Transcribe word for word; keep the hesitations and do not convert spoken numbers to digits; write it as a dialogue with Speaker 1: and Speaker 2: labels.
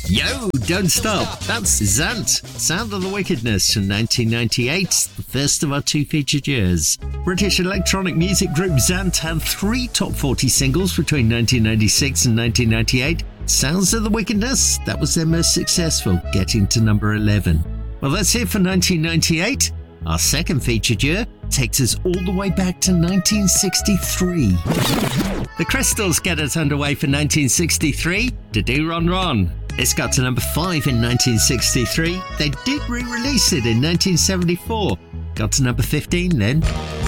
Speaker 1: Yo, don't stop. That's Zant, Sound of the Wickedness from nineteen ninety-eight, the first of our two featured years. British electronic music group Zant had three top forty singles between nineteen ninety-six and nineteen ninety-eight. Sounds of the Wickedness, that was their most successful, getting to number eleven. Well, that's it for nineteen ninety-eight. Our second featured year takes us all the way back to nineteen sixty-three. The Crystals get us underway for nineteen sixty-three, To Do Ron Ron. It's got to number five in nineteen sixty-three. They did re-release it in nineteen seventy-four. Got to number fifteen then.